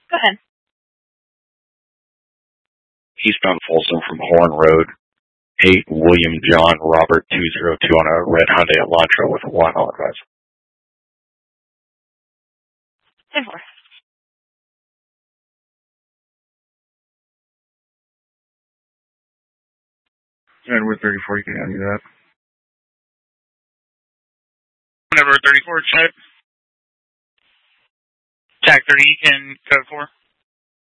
Go ahead. Eastbound Folsom from Horn Road, 8 William John Robert 202 on a red Hyundai Elantra with a 1 hour drive. 10-4. Edward 34, you can hand me that. Edward 34, check. Tag 30, you can code 4.